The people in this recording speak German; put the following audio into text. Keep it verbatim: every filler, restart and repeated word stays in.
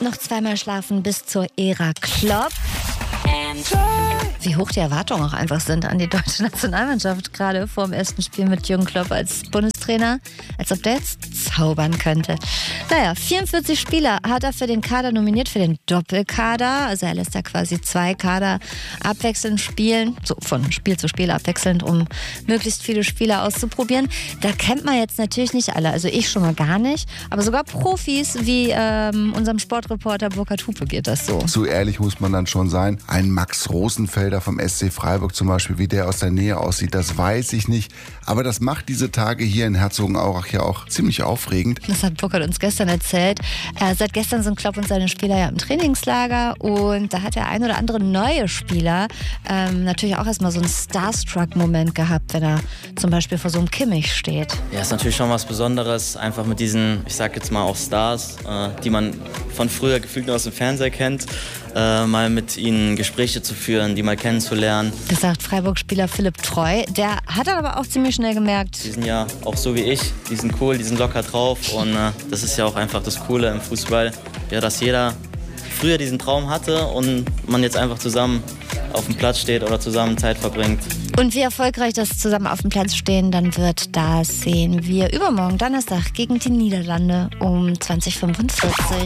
noch zweimal schlafen bis zur Ära Klopp. Wie hoch die Erwartungen auch einfach sind an die deutsche Nationalmannschaft, gerade vor dem ersten Spiel mit Jürgen Klopp als Bundestrainer, als ob der jetzt zaubern könnte. Naja, vierundvierzig Spieler hat er für den Kader nominiert, für den Doppelkader. Also er lässt da quasi zwei Kader abwechselnd spielen, so von Spiel zu Spiel abwechselnd, um möglichst viele Spieler auszuprobieren. Da kennt man jetzt natürlich nicht alle, also ich schon mal gar nicht, aber sogar Profis wie ähm, unserem Sportreporter Burkhard Hupe geht das so. So ehrlich muss man dann schon sein. Ein Max Rosenfelder vom S C Freiburg zum Beispiel, wie der aus der Nähe aussieht, das weiß ich nicht. Aber das macht diese Tage hier in Herzogenaurach ja auch ziemlich aufregend. Das hat Burkhard uns gestern erzählt. Äh, seit gestern sind Klopp und seine Spieler ja im Trainingslager und da hat der ein oder andere neue Spieler ähm, natürlich auch erstmal so einen Starstruck-Moment gehabt, wenn er zum Beispiel vor so einem Kimmich steht. Ja, ist natürlich schon was Besonderes, einfach mit diesen, ich sag jetzt mal auch Stars, äh, die man von früher gefühlt nur aus dem Fernseher kennt, äh, mal mit ihnen Gespräche zu führen, die mal kennenzulernen. Das sagt Freiburg-Spieler Philipp Treu. Der hat dann aber auch ziemlich schnell gemerkt, Die sind ja auch so wie ich, die sind cool, die sind locker drauf und äh, das ist ja auch einfach das Coole im Fußball, ja, dass jeder früher diesen Traum hatte und man jetzt einfach zusammen auf dem Platz steht oder zusammen Zeit verbringt. und wie erfolgreich das zusammen auf dem Platz stehen dann wird, das sehen wir übermorgen Donnerstag gegen die Niederlande um zwanzig Uhr fünfundvierzig.